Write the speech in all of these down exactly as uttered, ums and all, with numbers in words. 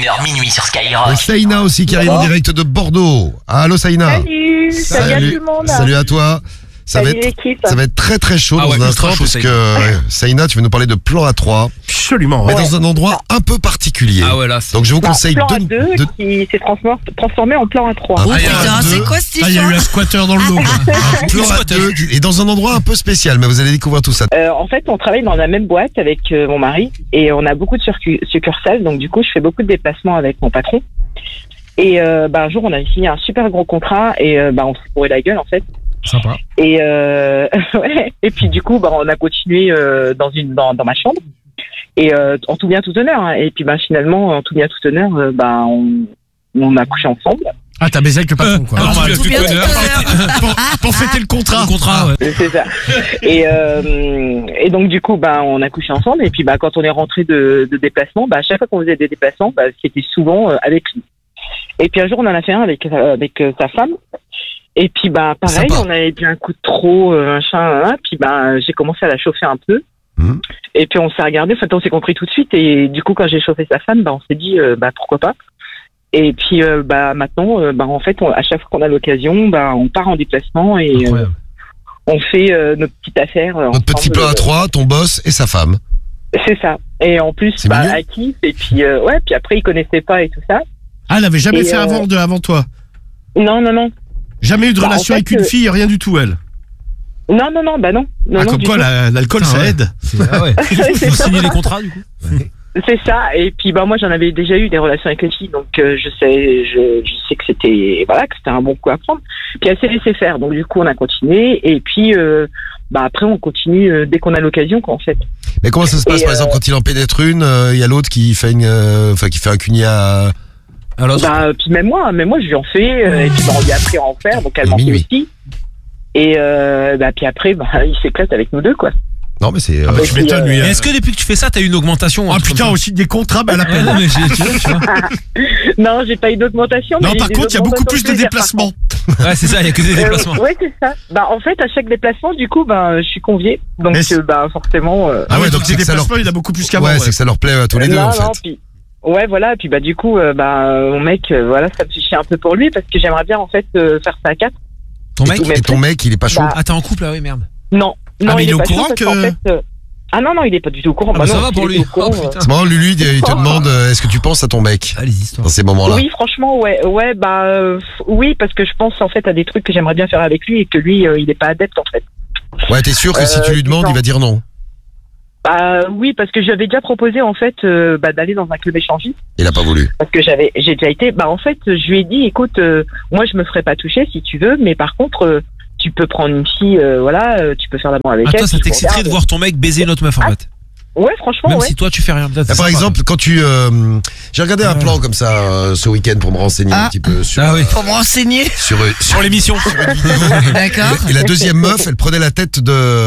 vingt et une heures minuit sur Skyrock. Et Saïna aussi qui arrive en direct de Bordeaux. Allô Saïna. Salut, salut, salut à tout le monde. Salut à toi. Ça va, être, ça va être très très chaud ah dans ouais, un instant parce que Saïna, tu vas nous parler de plan A trois. Absolument. Mais Ouais. dans un endroit un peu particulier. Ah ouais, là, donc je vous bah, conseille plan de, A deux de... qui s'est transformé, transformé en plan A trois. Un Oh plan putain, A deux. c'est quoi cette Ah, il y a eu histoire? un squatter dans le dos. Un plan A deux et dans un endroit un peu spécial, mais vous allez découvrir tout ça. Euh, en fait, on travaille dans la même boîte avec euh, mon mari et on a beaucoup de circu- succursales, donc du coup, je fais beaucoup de déplacements avec mon patron. Et euh, bah, un jour, on a signé un super gros contrat et euh, bah, on s'est bourré la gueule en fait. Sympa. Et euh, ouais. Et puis du coup, bah, on a continué euh, dans une dans, dans ma chambre et euh, en tout bien tout honneur. Hein. Et puis bah finalement, en tout bien tout honneur, euh, bah on, on a couché ensemble. Ah, t'as baisé avec le patron, quoi. Euh, Normal. tout Tout bien, tout honneur. pour, pour fêter le contrat. Le contrat, ouais. C'est ça. Et euh, et donc du coup, bah on a couché ensemble. Et puis bah quand on est rentré de, de déplacement, bah à chaque fois qu'on faisait des déplacements, bah c'était souvent euh, avec lui. Et puis un jour, on en a fait un avec euh, avec euh, sa femme. Et puis bah pareil, Sympa. on avait bu un coup de trop, euh, machin, hein, puis bah j'ai commencé à la chauffer un peu. Mmh. Et puis on s'est regardé, enfin on s'est compris tout de suite. Et du coup quand j'ai chauffé sa femme, bah on s'est dit euh, bah pourquoi pas. Et puis euh, bah maintenant, euh, bah en fait on, à chaque fois qu'on a l'occasion, bah on part en déplacement et euh, on fait euh, notre petite affaire. euh, Notre petit ensemble, plan euh, A trois, ton boss et sa femme. C'est ça. Et en plus C'est bah mignon. acquis. Et puis euh, ouais, puis après il connaissait pas et tout ça. Ah, elle avait jamais Et fait euh, avant, de, avant toi. Non non non. Jamais eu de bah, relation en fait, avec une euh, fille, rien du tout, elle. Non non non, bah non. non Ah, non, comme du quoi, tout. la- l'alcool, Putain, ça ouais. aide. Ah ouais. C'est Faut ça. signer les contrats, du coup. C'est ça. Et puis bah moi j'en avais déjà eu des relations avec les filles, donc euh, je sais, je, je sais que c'était voilà que c'était un bon coup à prendre. Puis elle s'est laissée faire, donc du coup on a continué. Et puis euh, bah après on continue euh, dès qu'on a l'occasion quoi en fait. Mais comment ça se passe Et, par euh, exemple quand il en pénètre une, euh, il y a l'autre qui fait une, euh, enfin qui fait un cugnet à. À l'autre. Bah puis même moi, même moi je lui en fais. euh, et puis bah on lui a appris à en faire, donc elle Et m'en fait minuit. aussi. Et euh, bah puis après bah il s'éclate avec nous deux quoi. Non mais c'est. euh, Et Je puis, m'étonne, euh, lui. Et hein. est-ce que depuis que tu fais ça, t'as eu une augmentation? un Ah truc putain, comme aussi des contrats, bah, à ça la peine. Ouais, mais j'ai- tu vois, tu vois. Non, j'ai pas eu d'augmentation. Non, mais par des contre, il y a beaucoup plus de augmentations déplacements. Ouais, c'est ça, il y a que des Euh, déplacements. ouais, c'est ça. Bah, en fait, à chaque déplacement, du coup, bah, je suis conviée. Donc, Mais c'est- euh, bah, forcément. Euh... Ah ouais, donc c'est ces que ça leur- déplacements, il y en a beaucoup plus qu'avant. Ouais, ouais. c'est que ça leur plaît à tous les deux non, en fait. non, puis... Ouais, voilà. Et puis, bah, du coup, euh, bah, euh, mon mec, euh, voilà, ça me fait chier un peu pour lui parce que j'aimerais bien, en fait, euh, faire ça à quatre. Ton Et mec? ton- Et ton mec, il est pas chaud. Bah, Ah, t'es en couple, ah oui, merde. Non. Non, mais il est au pas chaud courant parce que- qu'en fait, euh, Ah non, non, il est pas du tout au courant. Ah, bah, non, ça va s'il pour était lui. au courant, Oh, euh, putain. C'est marrant, Lulu, il il te demande euh, est-ce que tu penses à ton mec Ah, les histoires. dans ces moments-là. Oui, franchement, ouais, ouais, bah, euh, oui, parce que je pense en fait à des trucs que j'aimerais bien faire avec lui et que lui, euh, il est pas adepte en fait. Ouais, t'es sûr que si tu Euh, lui demandes, non. il va dire non. Bah oui, parce que j'avais déjà proposé en fait euh, bah, d'aller dans un club échangiste Il a pas voulu. parce que j'avais, j'ai déjà été. Bah en fait, je lui ai dit, écoute, euh, moi je me ferai pas toucher si tu veux, mais par contre, euh, tu peux prendre une fille, euh, voilà, euh, tu peux faire l'amour avec Ah, elle. toi, ça puis je t'exciterait regarde. de voir ton mec baiser une autre meuf, en Ah, fait. Ouais, franchement, Même ouais. si toi, tu fais rien. Peut-être, Là, c'est par sympa. exemple, quand tu, euh, j'ai regardé un plan comme ça euh, ce week-end pour me renseigner un Ah. petit peu sur, Ah oui. Pour me renseigner. sur, sur, Sur l'émission. D'accord. Et la deuxième meuf, elle prenait la tête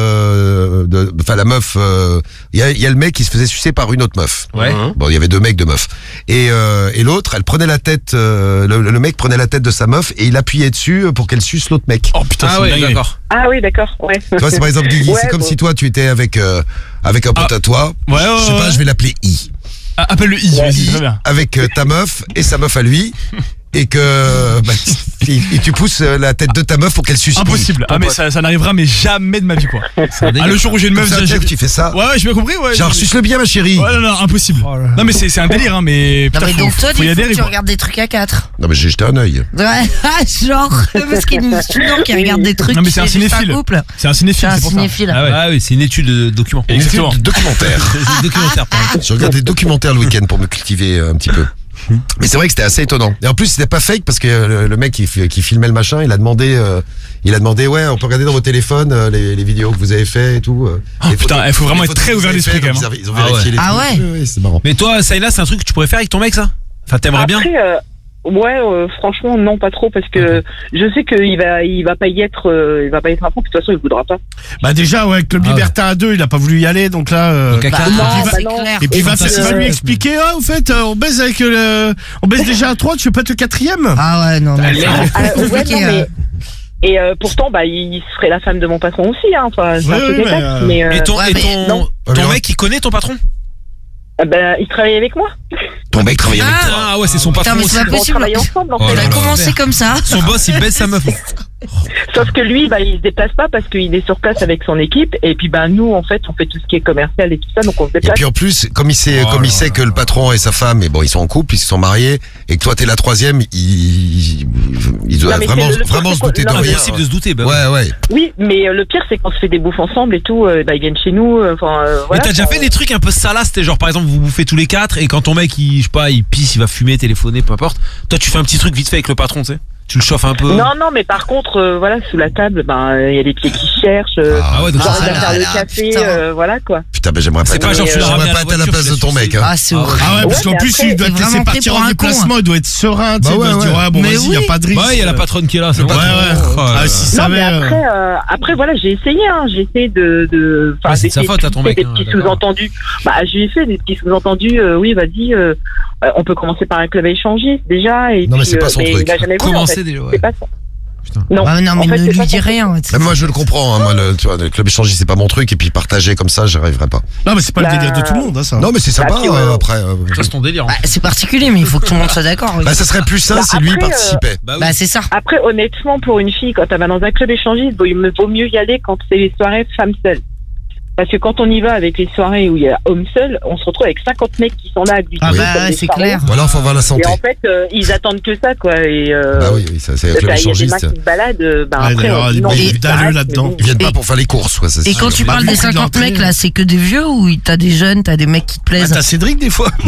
de, de enfin la meuf. euh, Il y, a, il y a le mec qui se faisait sucer par une autre meuf. Ouais. Bon, il y avait deux mecs, deux meufs. Et, euh, et l'autre, elle prenait la tête. euh, le, le mec prenait la tête de sa meuf et il appuyait dessus pour qu'elle suce l'autre mec. Oh putain, Ah c'est ouais, dingue. d'accord. Ah oui, d'accord, ouais. Tu vois, c'est par exemple Guigui. Ouais, c'est comme bon. si toi, tu étais avec euh, avec un pote Ah. à toi. Ouais, ouais, Je sais ouais. pas, je vais l'appeler I. Ah, appelle le I, vas-y, très bien. Avec euh, ta meuf et sa meuf à lui. Et que bah, et, et tu pousses euh, la tête de ta meuf pour qu'elle suce. Impossible. Ah, mais ça, ça n'arrivera mais jamais de ma vie, quoi. Ah, le jour où j'ai une meuf, C'est un j'ai- chef, tu fais ça. Ouais, ouais, j'ai bien compris, ouais. Genre, j'ai- suce-le bien, ma chérie. Ouais, non, non, impossible. Non, mais c'est c'est un délire, hein, mais. Non, Putain, mais faut, donc toi, faut y il faut adhérer, que tu quoi. regardes des trucs à quatre. Non, mais j'ai jeté un œil. Ouais, genre, parce qu'il nous toujours qui regarde des trucs. Non, mais qui c'est un fait juste cinéphile. couple. C'est un cinéphile, C'est un c'est pour ça. cinéphile. Ah ouais. Ah oui, c'est une étude de document. Une étude Exactement. de documentaire. C'est un documentaire, pardon. Je regarde des documentaires le week-end pour me cultiver euh, un petit peu. Mais c'est vrai que c'était assez étonnant. Et en plus, c'était pas fake parce que le, le mec qui, fi- qui filmait le machin, il a demandé, euh, il a demandé, ouais, on peut regarder dans vos téléphones euh, les, les vidéos que vous avez fait et tout. euh, Oh, les putain, photos- il faut vraiment les être photos très que vous ouvert avez d'esprit, fait, quand donc même, Ils, avaient- ils ont Ah vérifié ouais. les Ah trucs. ouais. Ouais, c'est marrant. Mais toi, Saïla, c'est un truc que tu pourrais faire avec ton mec, ça? Enfin, t'aimerais bien? Après, euh, ouais, euh, franchement, non, pas trop, parce que je sais qu'il va, il va pas y être, euh, il va pas y être à fond, puis de toute façon, il voudra pas. Bah, déjà, ouais, Club Ah ouais. Libertin à deux, il a pas voulu y aller, donc là. euh, Donc, à Bah, quatre. non, bah c'est non. clair. Et puis il va, comme ça, il va c'est- lui expliquer, ah, au fait, euh, on baise avec le, on baise déjà à trois, tu veux pas être le quatrième? Ah ouais, non, mais c'est Ah, ouais, compliqué. non, mais- euh. Et euh, pourtant, bah, il serait la femme de mon patron aussi, hein. Enfin, c'est Ouais, un peu ouais, des mais, têtes, euh, mais, euh, Et ton, ouais, et mais ton, non. ton Ouais, mais mec, il connaît ton patron? euh, bah, il travaille avec moi. Ton mec travaille avec toi. Ah ouais, c'est son Putain, patron mais aussi. c'est pas On possible. travaille ensemble, en Oh fait. Elle là a là. commencé comme ça. Son boss, il baisse sa meuf. Sauf que lui, bah, il se déplace pas parce qu'il est sur place avec son équipe. Et puis, bah, nous, en fait, on fait tout ce qui est commercial et tout ça, donc on se Et déplace. puis en plus, comme il sait, Oh comme il là sait là que le patron et sa femme, et bon, ils sont en couple, ils se sont mariés, et que toi t'es la troisième, il, il, il doit Non, mais vraiment, c'est le- le vraiment truc, se douter c'est de que- non, rien. mais Impossible de se douter. Bah, Ouais, ouais. Oui, mais euh, le pire, c'est qu'on se fait des bouffes ensemble et tout. euh, bah, ils viennent chez nous. euh, Enfin, euh, Mais voilà. t'as déjà quoi. fait des trucs un peu salaces, t'es genre par exemple vous bouffez tous les quatre et quand ton mec il, je sais pas, il pisse, il va fumer, téléphoner, peu importe. Toi tu fais un petit truc vite fait avec le patron, tu sais. Tu le chauffes un peu. Non, non, mais par contre, euh, voilà, sous la table, ben, il y a des pieds qui cherchent. euh, Ah, Ah ouais, donc Genre, c'est il va là faire là le là, café, putain. euh, voilà quoi. Putain, ben j'aimerais pas C'est être, pas genre tu l'as j'aimerais ramené à pas la être à la voiture, place de tu ton l'as mec. sucé. Hein. Ah, c'est Ouais, horrible. Ah ouais, parce Ouais, qu'en mais plus, après, il doit te t'es laisser vraiment partir pris en pour un déplacement, con, il doit être serein, tu sais, Bah il doit ouais, se dire, ouais. ouais, bon, Mais vas-y, il y a oui. pas de risque. Ouais, il y a la patronne qui est là, c'est Le bon. Ouais, ouais. Oh là Ah, là. si Non, ça mais avait. après, euh, après voilà, j'ai essayé, hein, j'ai essayé de, de, enfin, Ouais, c'est de sa d'essayer faute, de à ton pousser mec, des hein, petits d'accord. sous-entendus. Bah, j'ai fait des petits sous-entendus. euh, oui, vas-y, euh, euh, on peut commencer par un club échangiste déjà. Et Non, mais puis, c'est pas euh, son mais truc. il a jamais voulu, en Commencer fait. déjà, ouais. C'est pas ça. Putain. Non, Ouais, non, mais en fait, ne c'est lui pas dis son rien. Même moi, je le comprends. Hein, moi, le, tu vois, le club échangiste, c'est pas mon truc, et puis partager comme ça, j'y arriverai pas. Non, mais c'est pas le Bah, délire de tout le monde, hein, ça. Non, mais c'est sympa. Bah, puis, euh, ouais. après, euh, Ça c'est ton délire. hein. Bah, c'est particulier, mais il faut que tout le monde soit d'accord. oui. bah, ça serait plus sain Bah, si lui après, participait. Bah oui. Bah, c'est ça. Après, honnêtement, pour une fille, quand elle va dans un club échangiste, bon, il me vaut mieux y aller quand c'est les soirées femmes seules. Parce que quand on y va avec les soirées où il y a hommes seuls, on se retrouve avec cinquante mecs qui sont là agglutинés Ah, Oui. bah, comme ouais, des c'est pharaons. clair. Ou alors, faut avoir la Et santé. en fait, euh, ils attendent que ça, quoi. Et, euh, Bah oui, oui, ça, c'est le bah, club il y a des échangiste. mecs qui se baladent, euh, bah, Ouais, après, d'ailleurs, on il dit y a non, du mais dalleux arrête, là-dedans. mais- Ils viennent Et- pas pour faire les courses, quoi. c'est Et sûr. quand tu Bah, parles des beaucoup cinquante d'entrées. mecs là, c'est que des vieux ou t'as des jeunes, t'as des mecs qui te Ah, plaisent? t'as Cédric, des fois.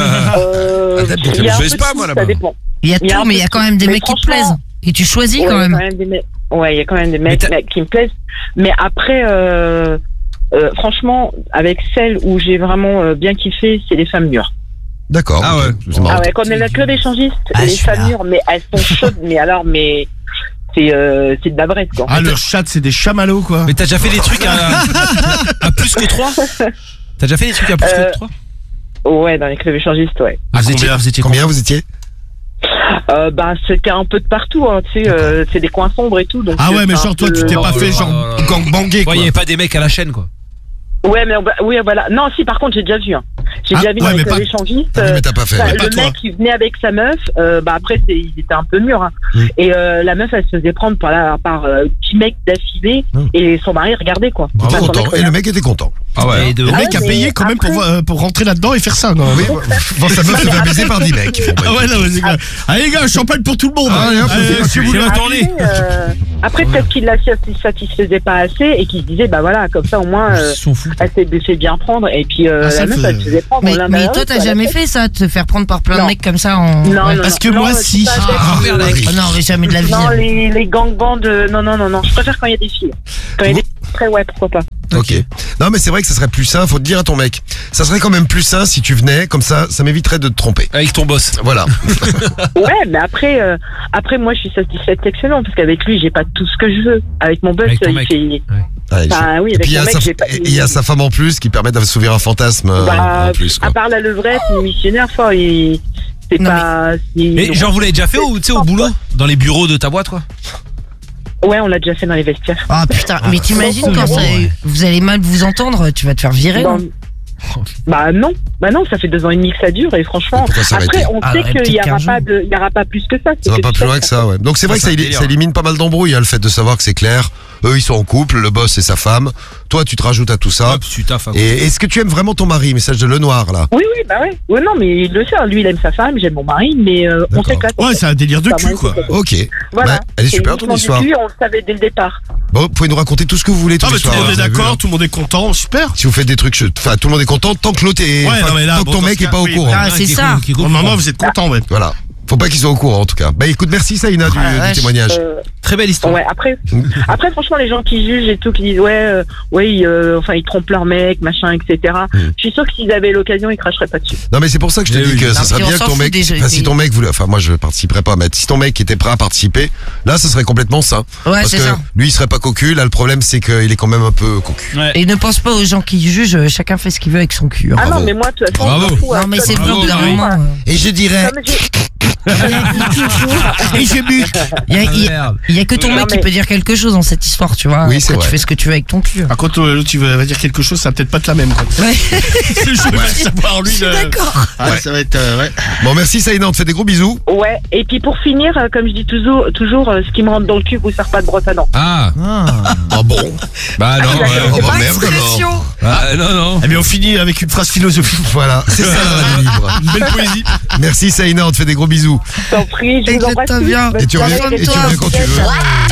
Euh, Ah, peut-être il y a que un je peu sais de pas, tout, moi, ça là-bas. dépend. Il y a il y a tout, un mais il y peu a quand de même des tout. mecs qui te Mais plaisent. Et tu choisis Ouais, quand il y a même. des mecs- Ouais, il y a quand même des Mais mecs, t'as- mecs qui me plaisent. Mais après, euh, euh, franchement, avec celles où j'ai vraiment euh, bien kiffé, c'est les femmes mûres. D'accord. Ah ok, ouais. c'est marrant. Ah ouais, quand on est le club échangiste, Ah, les je suis femmes là. mûres, mais elles sont chaudes, mais alors, mais c'est euh, c'est de la brette, quoi. Ah, le chat, c'est des chamallows, quoi. Mais t'as déjà fait des trucs à, à plus que trois? T'as déjà fait des trucs à plus Euh, que trois? Ouais, dans les clubs échangistes, ouais. Ah, vous étiez, combien vous étiez Combien vous étiez? Euh, bah, c'était un peu de partout, hein, tu sais, euh, c'est des coins sombres et tout. Donc Ah ouais, euh, mais c'est un genre, toi, peu- tu t'es pas Oh fait là genre là là. gangbanger, Ouais, quoi. il y avait pas des mecs à la chaîne quoi. Ouais, mais on va- oui, voilà. Non, si, par contre, j'ai déjà vu. Hein. J'ai Ah, déjà vu ouais, dans mais les clubs pas- échangistes. Ah oui, euh, mais t'as pas fait. Enfin, ouais. pas le toi. mec qui venait avec sa meuf, euh, bah après c'est, ils étaient un peu mûrs. Hein. Mm. Et euh, la meuf, elle se faisait prendre par là, par euh, dix mecs d'affilée Mm. et son mari regardait quoi. Il était Enfin, son content. mec Et le regardait. mec était content. Ah ouais. Et de- Le Ah mec ouais, a payé mais quand même pour, après- euh, pour rentrer là-dedans et faire ça, non? Oui, bon, sa meuf se fait baiser par dix mecs. Ah ouais, non, mais c'est clair. Allez, les gars, champagne pour tout le monde. Ah, allez, hop, c'est si vous c'est voulez. la tournée. Après, euh, après peut-être qu'il la satisfaisait pas assez et qu'il se disait bah voilà comme ça au moins euh, Ils sont fous. elle s'est fait bien prendre et puis euh, Ah, ça, la meuf faut- elle se faisait prendre. Mais, l'un mais derrière toi, l'autre, t'as quoi, jamais la fait ça, te faire prendre par plein de Non. mecs comme ça en. Non, Ouais. non, Parce que non, moi, non, si. c'est pas- Ah, merde, avec- Oh non, mais jamais de la vie. Non, hein. les, les gangbands de... Non, non, non, non. Je préfère quand il y a des filles. Quand il y a des très ouais, pourquoi pas. Ok. Non, mais c'est vrai que ça serait plus sain, faut te dire à ton mec. Ça serait quand même plus sain si tu venais, comme ça, ça m'éviterait de te tromper. Avec ton boss. Voilà. Ouais, mais après, euh, après moi, je suis satisfaite sexuellement parce qu'avec lui, j'ai pas tout ce que je veux. Avec mon boss, Avec ton il mec. fait. Ah, il est chaud. Enfin, oui, Et avec puis il y mon a mec, sa- j'ai pas. et il y a sa femme en plus qui permet d'assouvir un fantasme euh, Bah, en plus. Quoi. à part la levrette, le missionnaire, fort, il. C'est Non, pas. c'est- Mais genre vous l'avez déjà fait au, tu sais, au boulot? Dans les bureaux de ta boîte quoi? Ouais, on l'a déjà fait dans les vestiaires. Ah putain, mais t'imagines quand ça- Ouais. vous allez mal vous entendre, tu vas te faire virer. Dans- non Bah non, bah non, ça fait deux ans et demi que ça dure et franchement, Et pourquoi s'arrêter après on Ah, sait ouais, qu'il peut-être y aura quinze pas jours. de, il y aura pas plus que ça. c'est Ça va que pas tu plus loin sais, que ça, ouais. Donc c'est vrai Ça, que ça, c'est un éli- délire. ça élimine pas mal d'embrouilles, hein, le fait de savoir que c'est clair. Eux, ils sont en couple, le boss et sa femme. Toi, tu te rajoutes à tout ça. Hop, tu taffes. à Et est-ce que tu aimes vraiment ton mari? Message de Lenoir, là. Oui, oui, bah ouais. Ouais, non, mais il le sait. hein. Lui, il aime sa femme, j'aime mon mari, mais euh, on D'accord. s'éclate. en Ouais, fait. c'est un délire de Pas cul, mal, quoi. c'est ça. Ok. Voilà. Ouais, elle est C'est super ton uniquement du histoire. cul, on le savait dès le départ. Bon, vous pouvez nous raconter tout ce que vous voulez tous Ah, les mais tout le soirs. monde est vous avez vu, d'accord, hein. tout le monde est content, super. Si vous faites des trucs, che- enfin, tout le monde est content tant que l'autre est, Ouais, enfin, non, mais là, tant bon, que ton dans mec ce est pas cas, au oui. courant. Ah, c'est ça. Au moment, vous êtes content, ouais. Voilà. Faut pas qu'ils soient au courant, en tout cas. Bah, écoute, merci, Saïna, du, Ah, la du vache. témoignage. Euh, Très belle histoire. ouais, après, après, franchement, les gens qui jugent et tout, qui disent, ouais, euh, ouais, ils, euh, enfin, ils trompent leur mec, machin, et cetera. Mm. Je suis sûr que s'ils avaient l'occasion, ils cracheraient pas dessus. Non, mais c'est pour ça que je te Eh dis oui. que Non, ça serait puis on bien que s'en ton fout mec, déjà, enfin, si puis- ton mec voulait, enfin, moi, je participerai pas, mais si ton mec était prêt à participer, là, ce serait complètement sain. Ouais, Parce c'est que ça. lui, il serait pas cocu. Là, le problème, c'est qu'il est quand même un peu cocu. Ouais. Et ne pense pas aux gens qui jugent, chacun fait ce qu'il veut avec son cul. hein. Ah Bravo. non, mais moi, de toute façon, Bravo. je m'en fous, hein. Non, mais c'est Comme vrai au bout d'un j'ai- moment. euh. Et je dirais, Comme j'ai- Et j'ai bu. Il y a, il y a- il y a que ton Non, mec qui mais- peut dire quelque chose dans cette histoire, tu vois. Oui, c'est Après, vrai. tu fais ce que tu veux avec ton cul. Par contre, l'autre, tu vas dire quelque chose, ça va peut-être pas être la même. Quoi. Ouais. Je vais savoir lui. Je suis le- d'accord. Ah, Ouais. ça va être. euh, ouais. Bon, merci Saïna, on te fait des gros bisous. Ouais. Et puis pour finir, euh, comme je dis toujours, toujours, euh, ce qui me rentre dans le cul vous sert pas de brosse à dents. Ah, Ah bon. bah non, d'accord. ouais. Oh bah Pas merde d'expression. alors. Ah, non, non. Eh bien, on finit avec une phrase philosophique. Voilà, c'est ça la radio libre. Une belle poésie. Merci Saïna, on te fait des gros bisous. Je t'en prie, je vous embrasse Éclate-toi tous. bien. Bonne Et tu reviens, soirée, et tu toi. reviens quand tu veux.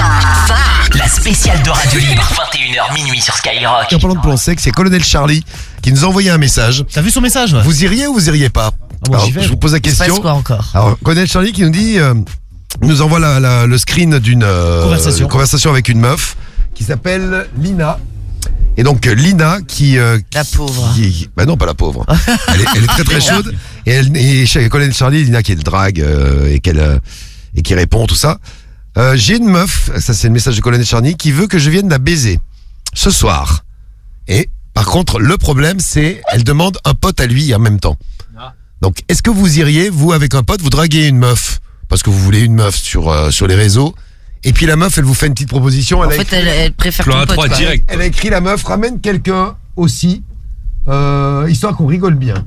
La spéciale de Radio Libre, vingt et une heures minuit sur Skyrock. En parlant de plan sexe, c'est Colonel Charlie qui nous a envoyé un message. T'as vu son message? Vous iriez ou vous iriez pas? moi, Alors, j'y vais, je vous pose la Il se passe question. quoi encore? Alors, Colonel Charlie qui nous dit, euh, nous envoie la, la- le screen d'une euh, Conversation. conversation avec une meuf qui s'appelle Lina. Et donc euh, Lina qui, euh, La qui- pauvre. qui- bah non, pas la pauvre. Elle est, elle est très très chaude. Et, elle, et chez Colonel Charlie, Lina qui le drague euh, et qu'elle euh, et qui répond tout ça. Euh, J'ai une meuf, ça c'est le message de Colonel Charlie, qui veut que je vienne la baiser ce soir. Et par contre, le problème c'est, elle demande un pote à lui en même temps. Donc, est-ce que vous iriez, vous avec un pote, vous draguez une meuf parce que vous voulez une meuf sur euh, sur les réseaux, et puis la meuf, elle vous fait une petite proposition. Elle En a fait, écrit- elle, elle préfère Plan ton à pote. trois quoi. direct. elle a écrit la meuf, ramène quelqu'un aussi, euh, histoire qu'on rigole bien.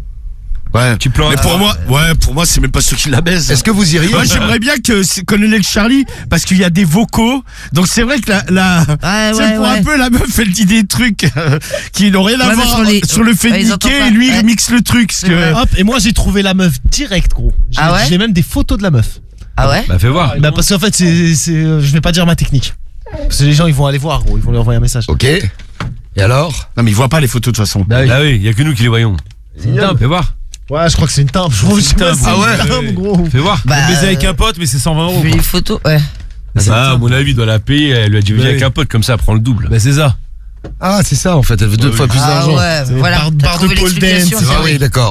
Ouais. Petit plan. Mais pour moi, ouais, pour moi, c'est même pas ceux qui la baisent. Est-ce que vous iriez? Moi, j'aimerais bien que c'est Colonel Charlie, parce qu'il y a des vocaux. Donc, c'est vrai que la, la, Ouais, c'est ouais, pour ouais. un peu la meuf, elle dit des trucs euh, qui n'ont rien à Ouais, mais voir sur les- sur le fait Ouais, de ils entendent niquer, pas. et lui, Ouais. il mixe le truc. Parce C'est vrai. que, Hop, et moi j'ai trouvé la meuf direct, gros. J'ai Ah ouais j'ai même des photos de la meuf. Ah ouais? Bah fais voir. Bah parce qu'en fait, c'est, c'est, euh, je vais pas dire ma technique. Parce que les gens ils vont aller voir, gros, ils vont lui envoyer un message. Ok. Et alors? non, mais il voit pas les photos de toute façon. Bah oui, il y a que nous qui les voyons. Fais voir. Ouais, je crois que c'est une timbre. Je trouve que c'est timbre. pas- Ah ouais, c'est une timbre, ouais. gros. Fais voir. Bah, Baiser avec euh, un pote, mais c'est cent vingt euros. Vu les photos, ouais. Ah, à mon avis, il doit la payer. Elle lui a dit viens Ouais. avec un pote, comme ça, elle prend le double. Bah c'est ça. Ah, c'est ça en fait, elle veut deux Ouais, fois oui. plus Ah d'argent. ouais, C'est voilà. barre- T'as barre de trouvé pole l'explication, dance. c'est Ah vrai. oui, d'accord.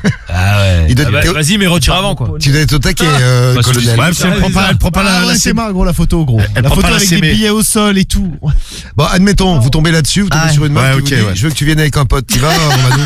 Ah ouais. Il doit- Ah bah, t'es- vas-y, mais retire avant quoi. Tu dois être au taquet, euh, Bah, colonel. c'est- Ouais, parce qu'elle prend pas, elle prend pas la, Ah la ouais, c'est C M. marrant, gros, la photo, gros. Elle la prend photo pas la avec C M. des billets au sol et tout. Bon, admettons, vous tombez là-dessus, vous tombez Ah, sur une meuf ouais, qui ok, vous dit, ouais. je veux que tu viennes avec un pote. Tu vas, Romadou?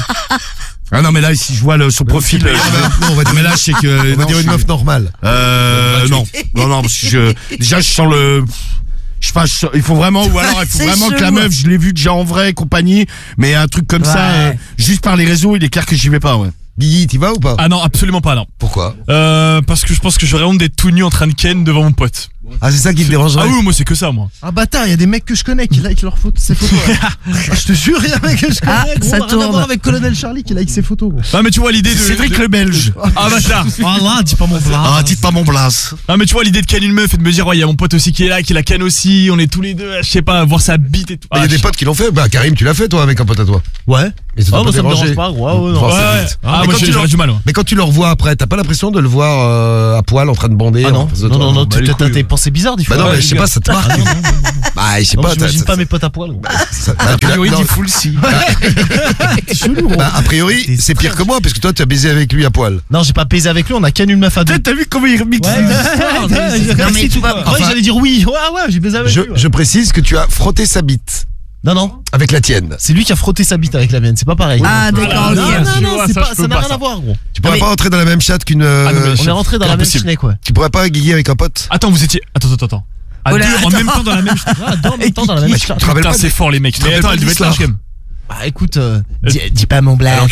Ah non, mais là, si je vois le, son profil, euh, Non, on va dire, mais là, je sais que, on va non, dire je une suis- meuf normale. Euh, non, non, non, parce que je, déjà, je sens le, je sais pas, je sens- il faut vraiment, ou alors il faut C'est vraiment que la chelou. meuf, je l'ai vue déjà en vrai, compagnie, mais un truc comme ça, Ouais. euh, juste par les réseaux, il est clair que j'y vais pas, ouais. Guigui, t'y vas ou pas? Ah non, absolument pas, non. Pourquoi? Euh, parce que je pense que j'aurais honte d'être tout nu en train de ken devant mon pote. Ah, c'est ça qui te dérangerait? Ah oui, moi c'est que ça, moi. Ah bâtard, il y a des mecs que je connais qui like leurs photos, ses photos. ouais. Ah, je te jure, il y a un mec que je connais. Ah, gros, ça on a rien à tourne. voir avec Colonel Charlie qui like ses photos. Gros. Ah mais tu vois l'idée de... Cédric de- le Belge. Ah bâtard. Ah là, dis pas mon blague. Ah, dites pas mon blase. Ah mais tu vois l'idée de ken une meuf et de me dire ouais il y a mon pote aussi qui est là, qui la ken aussi, on est tous les deux, je sais pas, voir sa bite et tout. Il y a Ah, des je- potes qui l'ont fait. Bah, Karim, tu l'as fait, toi, avec un pote à toi. Ouais. Et ça t'a Ah, pas moi ça me dérangé dérange pas, gros. Ah, ouais, non. Voir Ouais, sa ouais. bite. Ah Mais moi quand j'ai- tu j'aurais leur- du mal, ouais. Mais quand tu le revois après, t'as pas l'impression de le voir euh, à poil en train de bander Ah en non, face de non, toi non, non, bah, les t'as t'as couilles. des pensées bizarres des Bah fois. non, Ouais, mais je sais les pas, gars. ça te marque. Bah, je sais Non, pas. j'imagine t'as- pas mes potes à poil. gros. ça- ah, tu l'as- priori, non, dit full si. C'est chelou, gros. bah, a priori, T'es c'est pire que moi, parce que toi, tu as baisé avec lui à poil. Non, j'ai pas baisé avec lui, on a qu'à une meuf à deux. T'as vu comment il remixe? Ouais, Non, mais tu vois- Ouais, Enfin- j'allais dire oui. Ouais, ouais, j'ai baisé avec Je, lui. ouais. je précise que tu as frotté sa bite Non, non. avec la tienne. C'est lui qui a frotté sa bite avec la mienne, c'est pas pareil. Ah, d'accord, Ah, ok. Non, non, Tu non, vois, c'est ça, pas, je ça peux n'a pas, rien ça. à voir, gros. Tu pourrais mais- pas rentrer dans la même chatte qu'une. euh, Ah non, mais On est rentré dans la même impossible. chenille, quoi. Tu pourrais pas guiller avec un pote. Attends, vous étiez... Attends, attends, attends. À Oh deux là, en attends. même temps dans la même... Ah, dans, en même temps, dans la même Tu te chatte. rappelles Putain pas c'est fort les mecs. te Mais rappelles attends, pas elle de devait être là l'histoire quand même. Bah écoute, euh, dis, dis pas mon blague.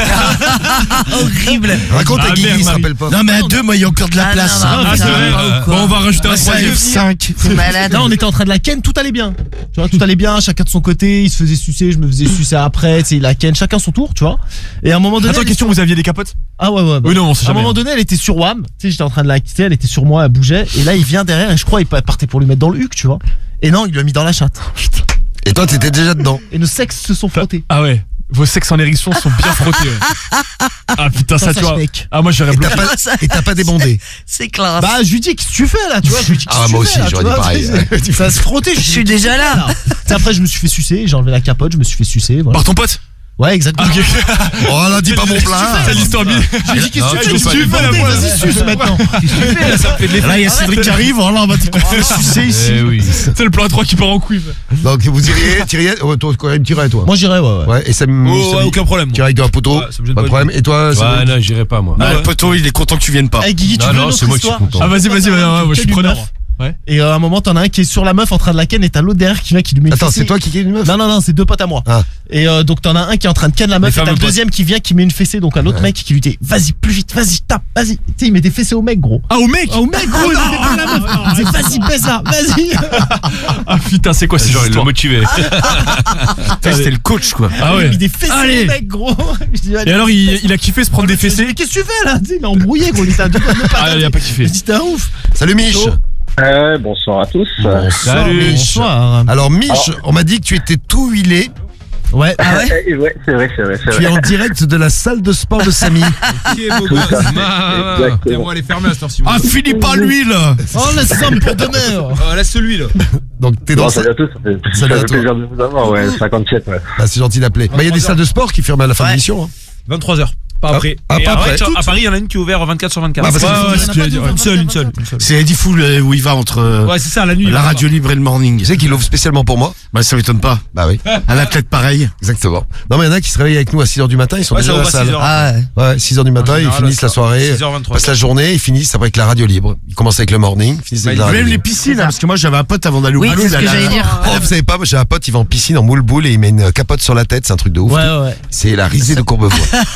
Horrible. Raconte à Ah, Guigui, merde, il se Marie. rappelle pas. Non, mais à deux, moi, il y a encore de la Ah, place. non, hein. non, Ah, putain, c'est vrai. pas ou quoi. Bon, on va rajouter un Ouais, ça troisième. F cinq. C'est malade. Là, on était en train de la ken, tout allait bien. Tu vois, tout allait bien, chacun de son côté, il se faisait sucer, je me faisais sucer après, tu sais, il la ken, chacun son tour, tu vois. Et à un moment donné. Attends, elle- question, vous aviez des capotes? Ah ouais, ouais. bah, Oui, non, on sait à un jamais. moment donné, elle était sur Wam, tu sais, j'étais en train de la quitter, elle était sur moi, elle bougeait, et là, il vient derrière, et je crois, il partait pour lui mettre dans le huc, tu vois. Et non, il lui a mis dans la chatte. Et toi, t'étais déjà dedans. Et nos sexes se sont frottés. Ah ouais. Vos sexes en érection sont bien frottés. Ouais. Ah putain, ça, Ça, tu ça, vois. mec. Ah, moi j'aurais Et t'as bloqué. pas, Ça- et t'as pas débondé. C'est classe. Bah, je lui dis, qu'est-ce que tu fais là, tu vois, je lui dis, qu'est-ce Ah, que moi tu aussi, fais, là, j'aurais tu dit vois, pareil. tu sais, ça se frottait, Je suis déjà là. Tu sais, après, je me suis fait sucer, j'ai enlevé la capote, je me suis fait sucer, voilà. Par ton pote? Ouais, exactement. Ok. Oh là, dis pas mon plat. C'est l'histoire bien. J'ai dit, qu'est-ce Non, que je tu veux fais? pas Vas-y, les voir. vas-y, suce maintenant. Là, il y a Cédric qui arrive. Oh là, on va te sucer ici. Eh oui. C'est le plan trois qui part en couille. Donc vous iriez, tiriez, oh, toi, quoi, il me tirait, toi. Moi, j'irais, ouais, ouais. Ouais, et ça me. Oh, ouais, aucun problème. Tu irais avec un poteau, Ouais, ça me gêne pas de pas problème. Et toi, Ouais, Cédric non, j'irai pas, moi. Ah, le poteau, il est content que tu viennes pas. Eh, Guigui, tu Non, veux non, une autre c'est moi qui suis histoire? content. Ah, vas-y, vas-y, vas-y, ouais, moi je suis Quelle preneur. meuf. Ouais. Et euh, à un moment, t'en as un qui est sur la meuf en train de la ken et t'as l'autre derrière qui vient qui lui met une Attends, fessée. c'est toi qui ken une meuf? Non, non, non, c'est deux potes à moi. Ah. Et euh, donc t'en as un qui est en train de ken la meuf Les et t'as fameux le potes. deuxième qui vient qui met une fessée donc à l'autre mec qui lui dit vas-y plus vite, vas-y tape, vas-y. Tu sais, il met des fessées au mec gros. Ah, au mec. Ah, au mec gros, il met pas la meuf. Il dit vas-y baisse là, vas-y. Ah putain, c'est quoi cette Genre, il l'a histoire? motivé. Putain, C'était le coach, quoi. Ah Il ouais. met des fessées Allez. au mec gros. Je dis, Et alors, il, il a kiffé se prendre des Mais fessées? qu'est-ce que tu fais là? Tu sais, il est embrouillé gros, il était à deux doigts de me Ah, il a pas kiffé. Je dis t'es un ouf. Salut Mich. Euh, bonsoir à tous. Salut Mich. Bonsoir. Alors Mich, on m'a dit que tu étais tout huilé. Ouais. Ah ouais? Euh, ouais, c'est vrai, c'est vrai, c'est Tu es vrai. en direct de la salle de sport de Samy. Qui est beau gosse. Exactement. On va aller fermer à cette heure-ci. Ah, finis pas l'huile. Oh laisse ça pour demain. Ah, laisse celui là. Donc t'es Bon, dans. salut à tous, ça fait, ça Salut à fait toi. plaisir de vous avoir, ouais, cinquante-sept, ouais. Ah, c'est gentil d'appeler. Bah il y a des salles de sport qui ferment à la fin de l'émission. Hein. vingt-trois heures. Pas Ah, après. ah, Et pas après, après. tu vois, à Paris, il y en a une qui est ouverte vingt-quatre sur vingt-quatre. Ah, parce que- Ouais, ouais, c'est ce que j'allais dire. Une seule, une seule, une seule. C'est Eddie Fool euh, où il va entre euh, Ouais, c'est ça, la nuit. la là-bas. radio libre et le morning. Tu sais qu'il ouvre spécialement pour moi. Bah, ça m'étonne pas. Bah oui, Un athlète pareil. exactement. Non mais il y en a qui se réveillent avec nous à six heures du matin, ils sont Ouais, déjà ça à la ouvre à salle. six heures. Ah ouais. Ouais, six heures du matin, En ils général, finissent la ça- soirée, six heures vingt-trois. passent la journée, ils finissent après avec la radio libre. Ils commencent avec le morning, ils finissent avec Bah, la radio Même les libre. piscines, hein, parce que moi j'avais un pote avant d'aller au Oui, boulot, c'est il ce que allait à j'allais la- dire. Oh, vous savez pas, moi j'ai un pote, il va en piscine en moule boule et il met une capote sur la tête, c'est un truc de ouf. Ouais ouais. C'est la risée de Courbevoie.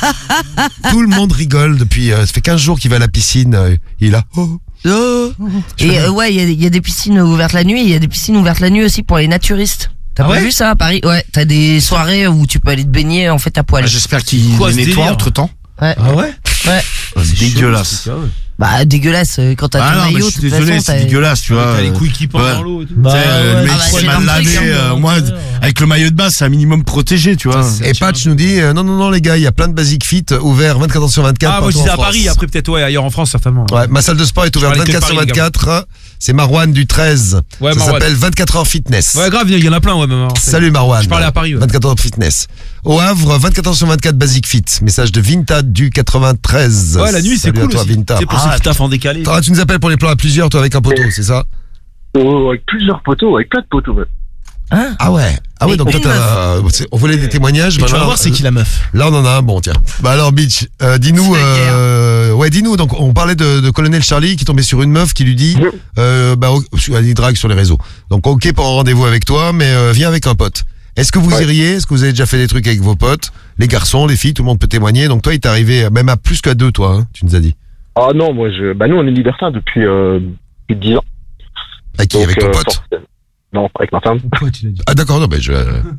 Tout le monde rigole depuis, euh, ça fait quinze jours qu'il va à la piscine, euh, il est là. Oh. Oh. Et euh, ouais, il y, a- il y a des piscines ouvertes la nuit, il y a des piscines ouvertes la nuit aussi pour les naturistes. T'as Ah pas ouais vu ça à Paris? Ouais, t'as des soirées où tu peux aller te baigner en fait à poil. Ah, j'espère qu'il Quoi, les ce nettoie délire entre temps. Ouais. Ah ouais? Ouais. C'est dégueulasse. Bah dégueulasse euh, quand t'as Ah ton non, mais maillot. je suis de toute désolé, façon, c'est t'as- dégueulasse, tu vois. T'as les couilles qui pendent Ouais. dans l'eau et tout. Bah, Tu sais, euh, le ouais, mec Ah bah, qui c'est s'est mal normal, lavé, hein. euh, moi, avec le maillot de bain, c'est un minimum protégé, tu vois. Ça, Et Patch nous dit, euh, non, non, non, les gars, il y a plein de Basic Fit ouverts vingt-quatre heures sur vingt-quatre. Ah, moi je partout disais en à Paris, France. après peut-être ouais, ailleurs en France certainement. Ouais, ma salle de sport est ouverte parlais que de vingt-quatre sur Paris, les gars. vingt-quatre. C'est Marwan du treize. Ouais, Ça Marwan. s'appelle vingt-quatre heures fitness. Ouais, grave, il y en a plein, ouais, même. à Marseille. Salut Marwan. Je parlais à Paris, ouais. vingt-quatre heures fitness. Au Havre, vingt-quatre heures sur vingt-quatre Basic Fit. Message de Vinta du quatre-vingt-treize. Ouais, la nuit c'est Salut à cool toi, aussi. Vinta. C'est pour ceux qui taffent en décalé. Toi, tu nous appelles pour les plans à plusieurs, toi avec un poteau, c'est ça? Oh, avec plusieurs poteaux, avec plein de poteaux, ouais. Ah ouais. Ah ouais, Et donc toi, une t'as- euh, c'est- on voulait des témoignages. Et tu vas maintenant, voir c'est qui la meuf. Là, on en a un bon, tiens. Bah alors, Bitch, euh, dis-nous, C'est la guerre. euh, ouais, dis-nous. Donc, on parlait de, de Colonel Charlie qui tombait sur une meuf qui lui dit, Oui. euh, bah, elle drague sur les réseaux. Donc, ok pour un rendez-vous avec toi, mais euh, viens avec un pote. Est-ce que vous Ouais. iriez? Est-ce que vous avez déjà fait des trucs avec vos potes? Les garçons, les filles, tout le monde peut témoigner. Donc, toi, il t'est arrivé même à plus qu'à deux, toi, hein, tu nous as dit. Ah non, moi, je, bah nous, on est libertins depuis, euh, plus de dix ans. Avec qui? Donc, Avec ton euh, pote? forcément- Non, avec ma femme. Ah, d'accord, non, mais je.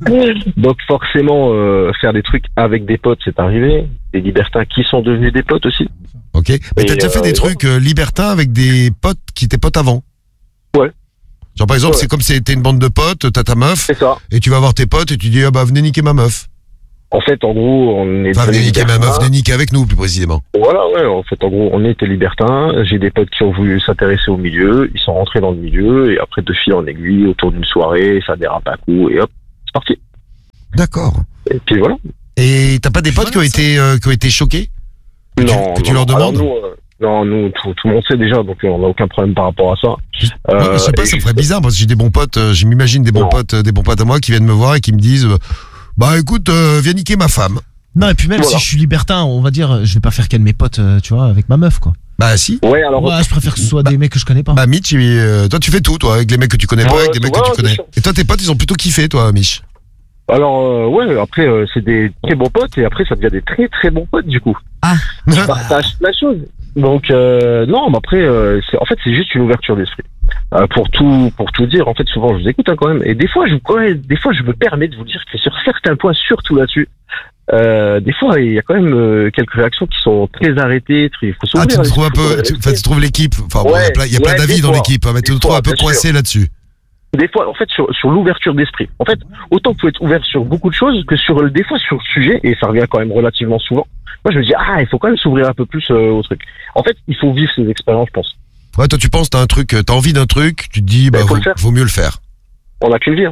Donc forcément, euh, faire des trucs avec des potes, c'est arrivé. Des libertins qui sont devenus des potes aussi. Ok. Mais t'as Et, déjà fait euh, des trucs euh, libertins avec des potes qui étaient potes avant? Ouais. Genre, par exemple, Ouais. c'est comme si t'es une bande de potes, t'as ta meuf, C'est ça. et tu vas voir tes potes et tu dis, ah bah, venez niquer ma meuf. En fait, en gros, on est Enfin, venez devenus niquer ma meuf, libertins. venez niquer avec nous, plus précisément. Voilà, ouais. En fait, en gros, on était libertins. J'ai des potes qui ont voulu s'intéresser au milieu. Ils sont rentrés dans le milieu et après, de fil en aiguille, autour d'une soirée, ça dérape un coup et hop, c'est parti. D'accord. Et puis voilà. Et t'as pas des potes qui ont été, euh, qui ont été choqués? Que tu- non, que tu non. leur Alors, demandes? nous, euh, non, nous, tout, tout le monde sait déjà, donc euh, on n'a aucun problème par rapport à ça. Moi, je sais pas, Euh, ça et me ferait bizarre parce que j'ai des bons potes, euh, je m'imagine des bons Non. potes, euh, des bons potes à moi qui viennent me voir et qui me disent, euh, bah écoute, euh, viens niquer ma femme. Non et puis même Voilà. si je suis libertin, on va dire, je vais pas faire qu'un de mes potes, euh, tu vois, avec ma meuf quoi. Bah si. Ouais, alors. Ouais, je préfère que ce soit des mecs que je connais pas. Bah Mitch, il- euh, toi tu fais tout, toi, avec les mecs que tu connais pas, Ouais, avec des mecs que ouais, tu bien connais. sûr. Et toi, tes potes, ils ont plutôt kiffé, toi, Mich. Alors, euh, ouais, après, euh, c'est des très bons potes et après, ça devient des très très bons potes du coup. Ah. On partage plein de choses. Donc, euh, non, mais après, euh, c'est, en fait, c'est juste une ouverture d'esprit. Euh, pour tout, pour tout dire, en fait, souvent, je vous écoute hein, quand même. Et des fois, je, ouais, des fois, je me permets de vous dire que sur certains points, surtout là-dessus, euh, des fois, il y a quand même euh, quelques réactions qui sont très arrêtées. Très, il faut Ah, tu s'ouvrir te trouves un l'esprit, peu, faut tu, rester. enfin, tu trouves l'équipe, enfin, bon, il y a Ouais, plein, il y a plein ouais, d'avis des dans fois. l'équipe, hein, mais tu Des te trouves fois, un peu bien coincé là-dessus. Des fois, en fait, sur, sur l'ouverture d'esprit. En fait, autant que faut être ouvert sur beaucoup de choses que sur le, des fois sur le sujet, et ça revient quand même relativement souvent. Moi, je me dis, ah, il faut quand même s'ouvrir un peu plus euh, au truc. En fait, il faut vivre ces expériences, je pense. Ouais, toi, tu penses, t'as un truc, t'as envie d'un truc, tu te dis, bah, Bah, faut vaut, le faire. vaut mieux le faire. On n'a qu'une vie. Hein.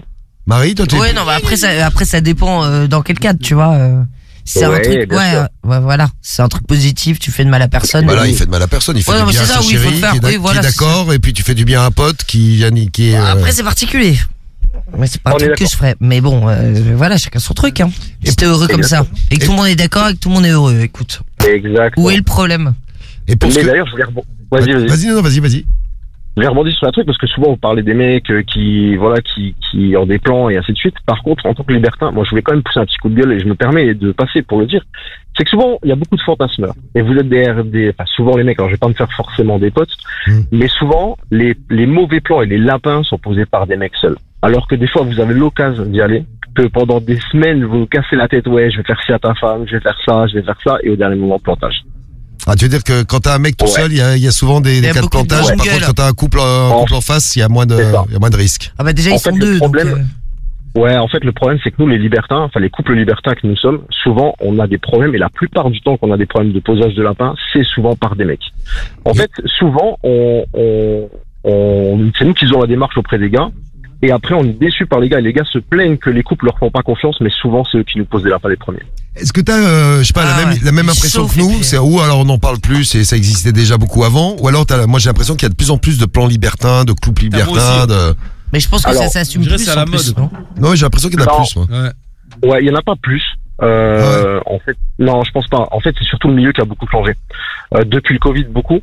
Marie, toi, tu Ouais, non, bah après ça, après ça dépend euh, dans quel cadre, tu vois. Euh, c'est Ouais, un truc, bien ouais, sûr. euh, ouais, voilà, c'est un truc positif. Tu fais de mal à personne. Voilà, il fait de mal à personne, il fait Ouais, non, du mais bien c'est à ça, sa oui, il faut chérie, le faire. qui est d'ac- Oui, voilà, qui est c'est d'accord, et puis tu fais du bien à un pote qui, qui est. euh, Après, c'est particulier. Ouais, c'est pas un On est truc que d'accord. je ferais. Mais bon, euh, voilà, chacun son truc. Hein. Si t'es heureux comme ça, et que Et- tout le monde est d'accord, et que tout le monde est heureux, écoute. Exactement. Où est le problème? Et pour ce Mais que- d'ailleurs, je voulais rebondir. Vas-y, vas-y. Vas-y, non, vas-y, vas-y. Je vais rebondir sur un truc parce que souvent vous parlez des mecs euh, qui voilà qui qui ont des plans et ainsi de suite. Par contre, en tant que libertin, moi je voulais quand même pousser un petit coup de gueule et je me permets de passer pour le dire. C'est que souvent il y a beaucoup de fantasmeurs et vous êtes des, des enfin souvent les mecs. Alors je vais pas me faire forcément des potes, Mm. mais souvent les les mauvais plans et les lapins sont posés par des mecs seuls. Alors que des fois vous avez l'occasion d'y aller, que pendant des semaines vous vous cassez la tête. Ouais, je vais faire ci à ta femme, je vais faire ça, je vais faire ça, et au dernier moment plantage. Ah, tu veux dire que quand t'as un mec tout Ouais. seul, il y a, il y a souvent des, Il y des a cas de beaucoup de plantage. Par jungle. contre, quand t'as un couple, un Oh. couple en face, il y a moins de, C'est ça. il y a moins de risques. Ah bah déjà, En ils fait, sont le deux. problème- donc, euh, Ouais, en fait, le problème, c'est que nous, les libertins, enfin, les couples libertins que nous sommes, souvent, on a des problèmes, et la plupart du temps qu'on a des problèmes de posage de lapin, c'est souvent par des mecs. En Oui. fait, souvent, on, on, on, c'est nous qui faisons la démarche auprès des gars, et après, on est déçus par les gars, et les gars se plaignent que les couples leur font pas confiance, mais souvent, c'est eux qui nous posent des lapins les premiers. Est-ce que t'as, euh, je sais pas, Ah la même, ouais. la même Il impression chauffe que et nous? puis- C'est ou alors on n'en parle plus et ça existait déjà beaucoup avant, ou alors t'as, moi j'ai l'impression qu'il y a de plus en plus de plans libertins, de couples Ah, moi libertins, aussi. de. Mais je pense que Alors, ça s'assume je dirais plus. c'est à la en plus, mode. non Non, j'ai l'impression qu'il y en a Non. plus, moi. Ouais. Ouais, il y en a pas plus. Euh, En fait, non, je pense pas. En fait, c'est surtout le milieu qui a beaucoup changé. Euh, depuis le Covid, beaucoup.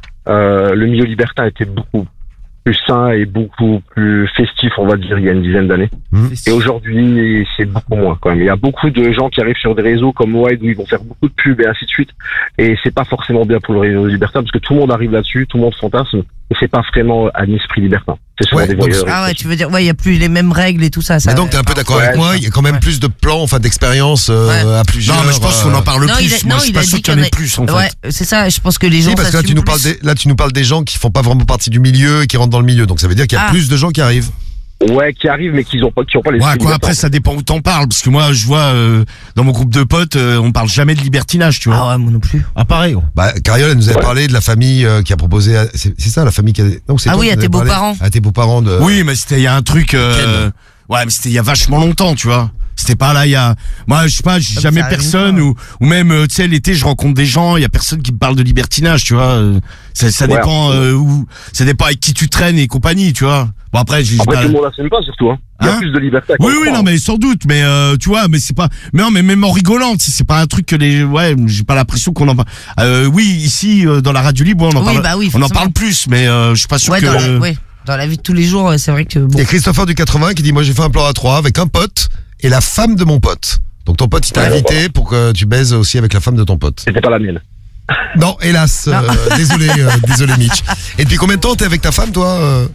Euh, le milieu libertin était beaucoup plus sain et beaucoup plus festif, on va dire, il y a une dizaine d'années. Et aujourd'hui, c'est beaucoup moins quand même. Il y a beaucoup de gens qui arrivent sur des réseaux comme Wide où ils vont faire beaucoup de pubs et ainsi de suite. Et c'est pas forcément bien pour le réseau libertin parce que tout le monde arrive là-dessus, tout le monde fantasme. Et c'est pas vraiment un esprit libertin. C'est souvent Ouais, des donc- voyeurs. Ah ouais, tu veux dire, ouais, il y a plus les mêmes règles et tout ça. ça Mais donc t'es un peu d'accord Ouais, avec moi, il y a quand même ouais. plus de plans, enfin d'expériences euh, Ouais. à plusieurs. Non, mais je pense qu'on en parle Non, il plus. a- Moi, non, je suis il pas a sûr dit qu'il y en qu'il y ait en a- plus, en fait. Ouais, c'est ça. Je pense que les gens. Si, parce que là tu s'assument nous parles plus. des, là tu nous parles des gens qui font pas vraiment partie du milieu et qui rentrent dans le milieu, donc ça veut dire qu'il y a Ah. plus de gens qui arrivent. Ouais, qui arrivent mais qui ont pas, qui ont pas les. Ouais, quoi, après, ça dépend où t'en parles. Parce que moi, je vois, euh, dans mon groupe de potes, euh, on parle jamais de libertinage, tu vois. Ah ouais, moi non plus. Ah, pareil, gros. Bah, Cariole, elle nous avait Ouais. parlé de la famille euh, qui a proposé, à- c'est c'est ça, la famille qui a, non, c'est Ah toi oui, qui à nous tes avais parlé beaux-parents. À tes beaux-parents de. Oui, mais c'était, il y a un truc, euh, ouais, mais c'était il y a vachement longtemps, tu vois. C'était pas là, il y a, moi, je sais pas, j'ai Ah, jamais ça arrive personne, pas. ou, ou même, euh, tu sais, l'été, je rencontre des gens, il y a personne qui me parle de libertinage, tu vois. euh, Ça, ça Ouais. dépend, euh, où, ça dépend avec qui tu traînes et compagnie, tu vois. Bon, après, j'ai Après, pas- tout le monde l'assume pas, surtout, hein. Il y a Hein plus de liberté à Oui, qu'on oui, croit. non, mais sans doute, mais euh, tu vois, mais c'est pas, mais non, mais même en rigolant, tu sais, c'est pas un truc que les, ouais, j'ai pas l'impression qu'on en parle. Euh, oui, ici, euh, dans la radio libre, on en Oui, parle, bah oui, on en forcément. parle plus, mais euh, je suis pas sûr Ouais, que. dans la, ouais, dans la vie de tous les jours, c'est vrai que bon. Il y a Christopher du quatre-vingts qui dit, moi j'ai fait un plan à trois avec un pote et la femme de mon pote. Donc ton pote il t'a Ouais, invité pour que tu baises aussi avec la femme de ton pote. C'était pas la mienne. Non, hélas, euh, désolé, euh, désolé Mitch. Et depuis combien de temps t'es avec ta femme toi euh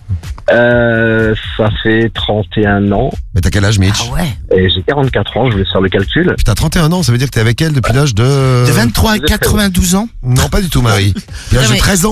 Euh, ça fait trente et un ans Mais t'as quel âge Mitch? Ah ouais. et j'ai quarante-quatre ans, je voulais faire le calcul. Putain, trente et un ans, ça veut dire que t'es avec elle depuis l'âge de... De vingt-trois à quatre-vingt-douze ans. Non, pas du tout Marie. Depuis l'âge Non, de mais- treize ans.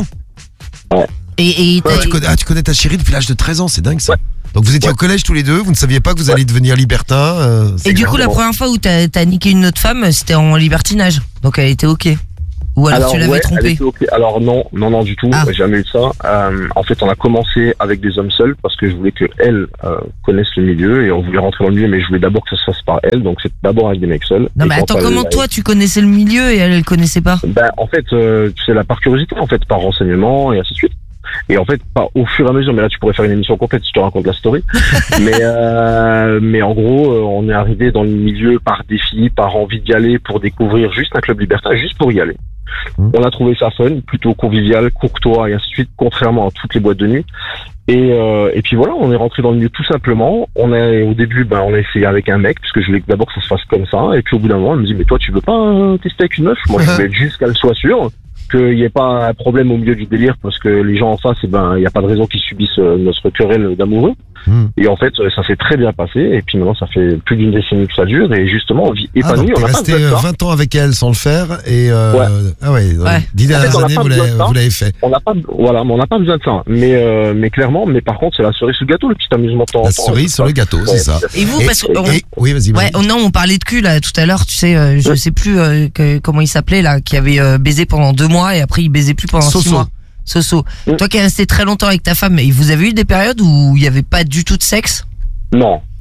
Et, et Ah, t'as- tu connais, ah, tu connais ta chérie depuis l'âge de treize ans, c'est dingue ça. Ouais. Donc vous étiez Ouais. au collège tous les deux, vous ne saviez pas que vous Ouais. alliez devenir libertin. euh, c'est et du grave. coup, la première fois où t'as as niqué une autre femme, c'était en libertinage. Donc elle était ok. Ou alors, tu l'avais ouais, elle trompée. était ok. Alors non, non, non du tout. Ah. J'ai jamais eu de ça. Euh, en fait, on a commencé avec des hommes seuls parce que je voulais que elle euh, connaisse le milieu et on voulait rentrer dans le milieu, mais je voulais d'abord que ça se fasse par elle. Donc c'est d'abord avec des mecs seuls. Non Et mais quand attends, elle- comment toi tu connaissais le milieu et elle, elle connaissait pas? Ben en fait, euh, tu sais là par curiosité, en fait, par renseignement et ainsi de suite. Et en fait, pas au fur et à mesure, mais là tu pourrais faire une émission complète si je te raconte la story. mais euh, mais en gros, euh, on est arrivé dans le milieu par défi, par envie d'y aller pour découvrir juste un club libertin, juste pour y aller. Mmh. On a trouvé ça fun, plutôt convivial, courtois et ainsi de suite, contrairement à toutes les boîtes de nuit. Et euh, et puis voilà, on est rentré dans le milieu tout simplement. On a au début, ben on a essayé avec un mec, puisque je voulais que d'abord que ça se fasse comme ça. Et puis au bout d'un moment, elle me dit mais toi tu veux pas euh, tester avec une meuf? Moi je voulais juste qu'elle soit sûre qu'il n'y ait pas un problème au milieu du délire, parce que les gens en face, eh ben il n'y a pas de raison qu'ils subissent euh, notre querelle d'amoureux. Hmm. Et en fait, euh, ça s'est très bien passé. Et puis maintenant, ça fait plus d'une décennie que ça dure. Et justement, on vit Ah, donc épanoui. t'es on n'a pas resté besoin de euh, ça. vingt ans avec elle sans le faire et euh, Ouais. ah ouais, donc, Ouais. dix En fait, dernières on n'a années pas vous besoin l'avez de ça. vous l'avez fait. On n'a pas, voilà, mais on n'a pas besoin de ça. Mais, euh, mais clairement, mais par contre, c'est la cerise sur le gâteau, le petit amusement de temps en La temps. cerise sur le gâteau, c'est ça. Et vous, Et- parce que on- et- oui, vas-y. ouais, vas-y. oh non, on parlait de cul là tout à l'heure, tu sais, euh, je Ouais. sais plus euh, que- comment il s'appelait là, qui avait euh, baisé pendant deux mois et après il baisait plus pendant six Soso. mois. Soso. Ouais. Toi qui es resté très longtemps avec ta femme, et vous avez eu des périodes où il y avait pas du tout de sexe? Non,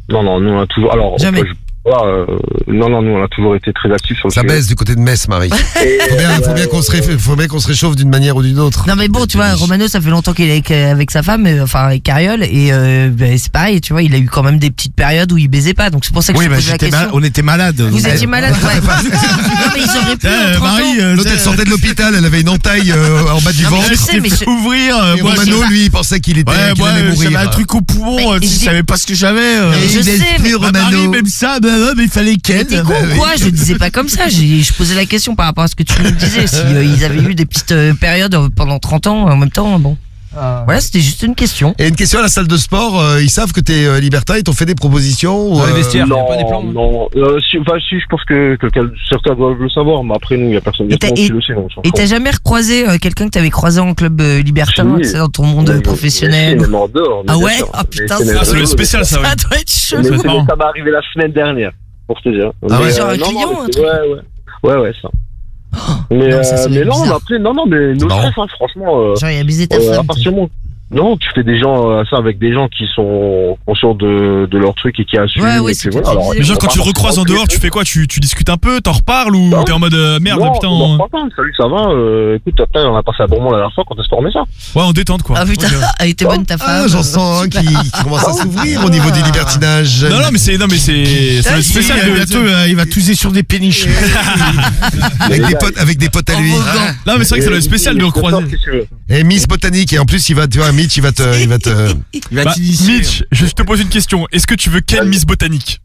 Non, non, nous on a toujours. Alors, Jamais. je- voilà, euh, non, non, nous on a toujours été très actifs sur le Ça sujet. baisse du côté de Metz, Marie. Et, Faut bien, faut euh, bien qu'on se, réf- faut bien qu'on se réchauffe d'une manière ou d'une autre. Non mais bon, tu vois, Romano, ça fait longtemps qu'il est avec, euh, avec sa femme, euh, enfin avec Cariole, et euh, ben, c'est pareil, tu vois, il a eu quand même des petites périodes où il baisait pas, donc c'est pour ça que Oui, je te bah, pose la j'étais question. mal- on était malades. Vous Donc, étiez euh, malade, ouais. Non mais ils auraient pu, euh, en trente Marie, ans. euh, L'autre, elle sortait de l'hôpital, elle avait une entaille euh, en bas du Non, mais ventre. je sais, mais je- ouvrir. euh, Et moi, Romano, lui, il pensait qu'il était, Ouais, qu'il moi, allait euh, mourir. j'avais un truc au poumon, Mais euh, tu je dis- savais pas ce que j'avais. euh. Mais je Il sais, est mais- plus Bah, Marie, Romano. même ça, bah, bah, mais il fallait Mais qu'elle. t'es con bah, ou oui. quoi? Je disais pas comme ça. J'ai- Je posais la question par rapport à ce que tu me disais. Si euh, ils avaient eu des petites euh, périodes euh, pendant trente ans en même temps, bon. Voilà, c'était juste une question. Et une question à la salle de sport, euh, ils savent que t'es euh, libertin, ils t'ont fait des propositions ou, Dans les euh, vestiaires, y a non, pas des plans. non, euh, si, enfin, si, je pense que, que quel- certains doivent le savoir, mais après, nous, il y a personne Et t'as- qui et- le sait, donc on s'en Et fout. t'as jamais recroisé euh, quelqu'un que t'avais croisé en club euh, libertin, Si. tu sais, dans ton monde Mais- professionnel? mais si, même en dehors, mais Ah bien ouais? sûr. Ah putain, Mais ça- c'est Ah, ça doit être rigolo, spécial, ça, ouais. Ça doit être chelou. Mais C'est c'est- marrant. ça m'est arrivé la semaine dernière, pour te dire. Ah ouais, Mais, genre euh, un non, client, non, un mais truc. ouais, ouais. Ouais, ouais, ça. Mais, non, ça, euh, ça doit mais être non, on a bizarre. appelé, non, non, mais nos marrant. chefs, hein, franchement, euh, Genre, il a baisé ta euh, à femme. partir du moment- non, tu fais des gens, euh, ça avec des gens qui sont conscients de, de leur truc et qui assument. Ouais, ouais, et c'est puis ce que voilà. tu Alors, disais. Mais ils genre, vont quand pas tu le recroises en forcément dehors, tu fais quoi? Tu, tu discutes un peu, t'en reparles ou Non. t'es en mode euh, merde, non, putain, on en... en parle pas. Salut, ça va, euh, écoute, après, on a passé un bon moment la dernière fois quand est-ce qu'on remet ça? ouais, en détente quoi. Ah putain, Ok. elle était bonne ta femme. Ah, j'en sens un qui, qui commence à s'ouvrir au niveau du libertinage. Non, non, mais c'est, non, mais c'est, ça va être Si, spécial Euh, de. bientôt, euh, il va touser sur des péniches. Avec des potes, avec des potes à lui. Arrogant. Non, mais c'est vrai que ça doit être spécial de recroiser. Et Miss Botanique, et en plus, il va, tu vois, Mitch, il va te, il va te, Il va Bah, t'initier. Mitch, je te pose une question. Est-ce que tu veux quelle Miss Botanique?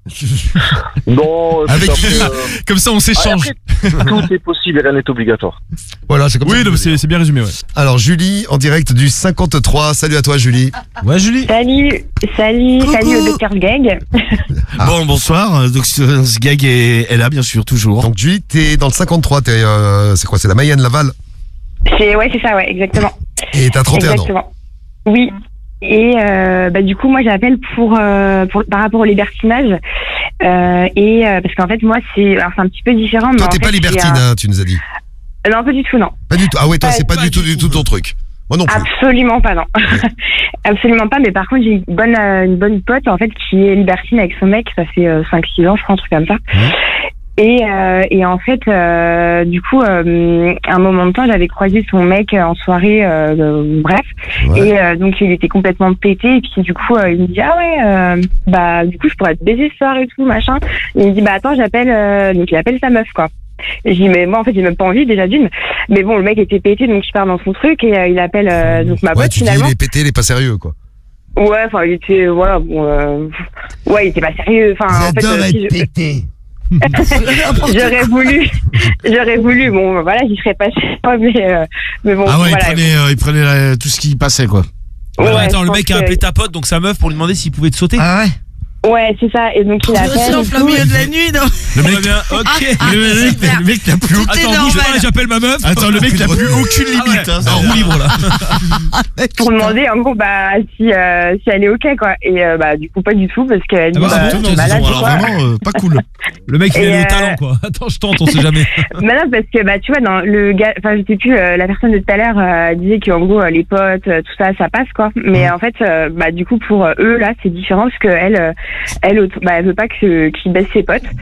Non, Avec après, qui euh, Comme ça, on s'échange. après, tout est possible et rien n'est obligatoire. voilà, c'est comme ça. Oui, que non, je mais veux dire. c'est, c'est bien résumé, ouais. Alors, Julie, en direct du cinquante-trois. Salut à toi, Julie. Ouais, Julie. Salut, salut, Coucou. salut au docteur Gag. Ah. Bon, bonsoir. Donc, ce, ce gag est, est là, bien sûr, toujours. Donc, Julie, t'es dans le cinquante-trois, t'es, euh, c'est quoi, c'est la Mayenne Laval. C'est ouais, c'est ça, ouais, exactement. Et t'as trente et un ans. Exactement. Oui. Et euh, bah du coup, moi, j'appelle pour, euh, pour par rapport au libertinage. Euh, et euh, parce qu'en fait, moi, c'est alors c'est un petit peu différent. Mais Toi, en t'es fait, pas libertine, c'est un- hein, tu nous as dit. Non, pas du tout, non. Pas du tout. Ah ouais, toi, Pas- c'est pas, du tout, du tout ton truc. Moi non plus. Absolument pas, non. Absolument pas. Mais par contre, j'ai une bonne euh, une bonne pote en fait qui est libertine avec son mec. Ça fait euh, cinq six ans, je crois, un truc comme ça. Et, euh, et en fait, euh, du coup, euh, à un moment de temps, j'avais croisé son mec en soirée, euh, euh, bref. Ouais. Et euh, donc, il était complètement pété. Et puis, du coup, euh, il me dit, ah ouais, euh, bah, du coup, je pourrais te baiser ce soir et tout, machin. Et il me dit, bah, attends, j'appelle, euh, donc il appelle sa meuf, quoi. Et je dis, mais moi, en fait, j'ai même pas envie, déjà d'une. Mais bon, le mec était pété, donc il part dans son truc et euh, il appelle, euh, donc ma Ouais, pote, tu dis, finalement. il est pété, il est pas sérieux, quoi. Ouais, enfin, il était, voilà, bon, euh, ouais, il était pas sérieux. Enfin, en fait, euh, si je- pété. j'aurais voulu, j'aurais voulu, bon, voilà, j'y serais passé, mais, euh, mais bon, Ah ouais, voilà. il prenait, euh, il prenait la- tout ce qui passait, quoi. Ouais, Ouais, attends, je le pense mec a que- appelé ta pote, donc sa meuf, pour lui demander s'il pouvait te sauter. Ah ouais. Ouais, c'est ça, et donc il C'est aussi appelle. en et plein tout. milieu de la nuit, non? Le On mec, va bien, ok. Ah, le, mec, super. le mec n'a plus, Tout est Attends, bouge normal. pas, j'appelle ma meuf. attends, le mec n'a plus aucune Ah ouais, limite. hein, en roue libre là. Pour demander, en gros, bah, si, euh, si elle est ok, quoi. Et, euh, bah, du coup, pas du tout, parce qu'elle dit, Ah bah, bah, c'est tout, t'es non, malade, disons, Alors quoi. vraiment, euh, pas cool. Le mec il Et, a le euh, talent quoi. Attends, je tente, on sait jamais. Mais non, parce que, bah, tu vois, dans le gars, enfin, je sais plus, euh, la personne de tout à l'heure euh, disait qu'en gros, euh, les potes, euh, tout ça, ça passe, quoi. Mais en fait, euh, bah, du coup, pour euh, eux, là, c'est différent, parce que elle, euh, elle, auto- bah, elle veut pas que qu'il baisse ses potes.